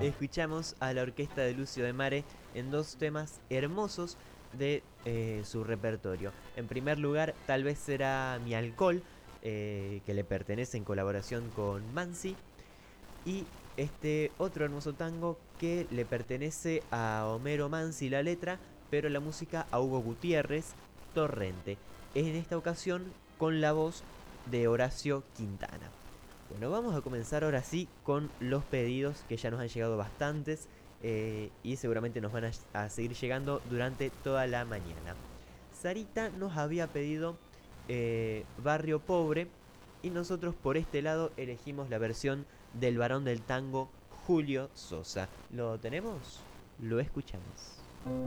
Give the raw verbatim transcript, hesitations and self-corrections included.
Escuchamos a la orquesta de Lucio de Mare en dos temas hermosos de eh, su repertorio. En primer lugar, tal vez será Mi Alcohol, eh, que le pertenece en colaboración con Mansi. Y este otro hermoso tango que le pertenece a Homero Mansi la letra, pero la música a Hugo Gutiérrez, Torrente. En esta ocasión con la voz de Horacio Quintana. Bueno, vamos a comenzar ahora sí con los pedidos, que ya nos han llegado bastantes eh, y seguramente nos van a, a seguir llegando durante toda la mañana. Sarita nos había pedido eh, Barrio Pobre y nosotros por este lado elegimos la versión del varón del tango Julio Sosa. ¿Lo tenemos? Lo escuchamos.